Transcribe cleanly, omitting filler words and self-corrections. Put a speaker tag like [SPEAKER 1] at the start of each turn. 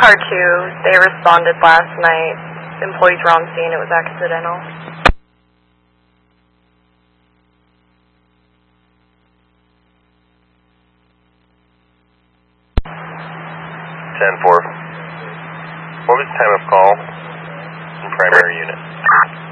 [SPEAKER 1] car 2, they responded last night. Employees were on scene, it was accidental.
[SPEAKER 2] What was the time of call in primary unit?